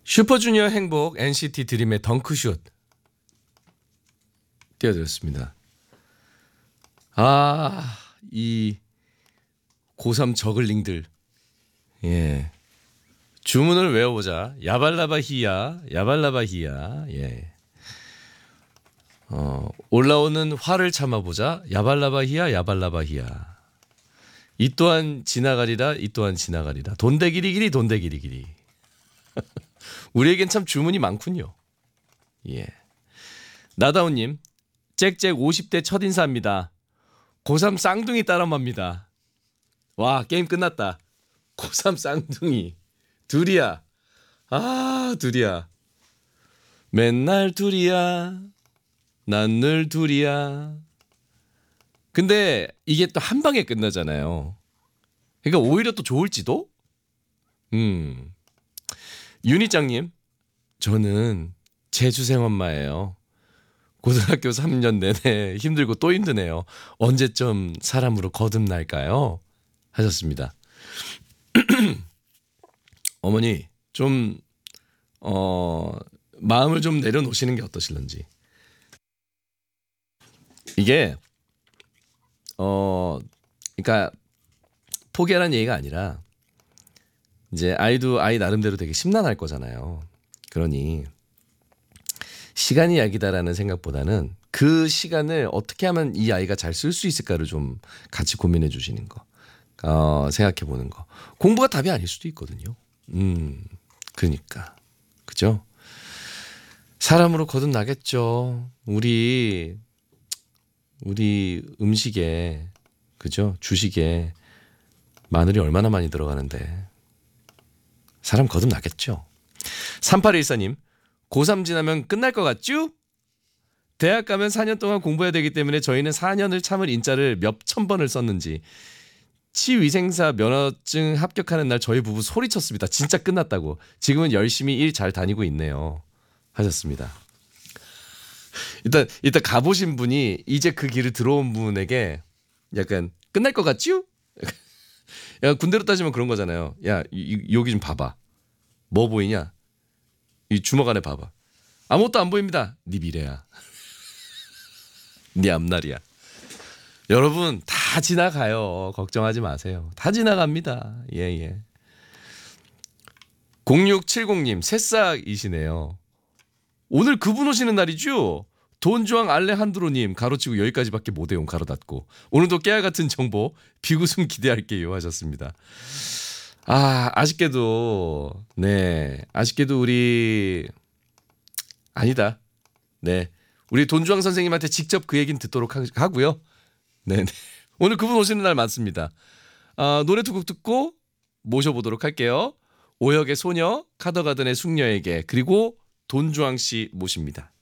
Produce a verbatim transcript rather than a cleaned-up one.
슈퍼주니어 행복 엔시티 드림의 덩크슛 띄워드렸습니다. 아, 이 고삼 저글링들, 예, 주문을 외워보자. 야발라바히야, 야발라바히야. 예. 어, 올라오는 화를 참아보자. 야발라바히야, 야발라바히야. 이 또한 지나가리라, 이 또한 지나가리라. 돈대기리기리, 돈대기리기리. 우리에겐 참 주문이 많군요. 예. 나다운님, 짹짹 오십 대 첫인사입니다. 고삼 쌍둥이 따라합니다. 와, 게임 끝났다. 고삼 쌍둥이 둘이야. 아, 둘이야. 맨날 둘이야. 난 늘 둘이야. 근데 이게 또 한 방에 끝나잖아요. 그러니까 오히려 또 좋을지도? 음. 윤희장님, 저는 재수생 엄마예요. 고등학교 삼 년 내내 힘들고 또 힘드네요. 언제쯤 사람으로 거듭날까요? 하셨습니다. 어머니, 좀 어, 마음을 좀 내려놓으시는 게 어떠실런지. 이게 어, 그러니까 포기하라는 얘기가 아니라 이제 아이도 아이 나름대로 되게 심란할 거잖아요. 그러니 시간이 약이다라는 생각보다는 그 시간을 어떻게 하면 이 아이가 잘 쓸 수 있을까를 좀 같이 고민해 주시는 거, 어, 생각해 보는 거. 공부가 답이 아닐 수도 있거든요. 음, 그러니까 그죠? 사람으로 거듭나겠죠. 우리 우리 음식에, 그죠? 주식에 마늘이 얼마나 많이 들어가는데 사람 거듭나겠죠. 삼팔일사님, 고삼 지나면 끝날 것 같죠? 대학 가면 사 년 동안 공부해야 되기 때문에 저희는 사 년을 참을 인자를 몇 천 번을 썼는지 치위생사 면허증 합격하는 날 저희 부부 소리쳤습니다. 진짜 끝났다고. 지금은 열심히 일 잘 다니고 있네요. 하셨습니다. 일단 일단 가보신 분이 이제 그 길을 들어온 분에게 약간 끝날 것 같죠? 야, 군대로 따지면 그런 거잖아요. 야, 이, 이, 여기 좀 봐봐. 뭐 보이냐? 이 주먹 안에 봐봐. 아무것도 안 보입니다. 네 미래야. 네 앞날이야. 여러분 다 지나가요. 걱정하지 마세요. 다 지나갑니다. 예예. 예. 공육칠공님, 새싹이시네요. 오늘 그분 오시는 날이죠? 돈주왕 알레한드로님, 가로치고 여기까지밖에 못해요. 가로 닫고. 오늘도 깨알 같은 정보 비구승 기대할게요. 하셨습니다. 아, 아쉽게도 네, 아쉽게도 우리 아니다. 네, 우리 돈주왕 선생님한테 직접 그 얘기는 듣도록 하고요. 네, 네. 오늘 그분 오시는 날 맞습니다. 아, 노래 두 곡 듣고 모셔보도록 할게요. 오혁의 소녀, 카더가든의 숙녀에게, 그리고 돈주왕 씨 모십니다.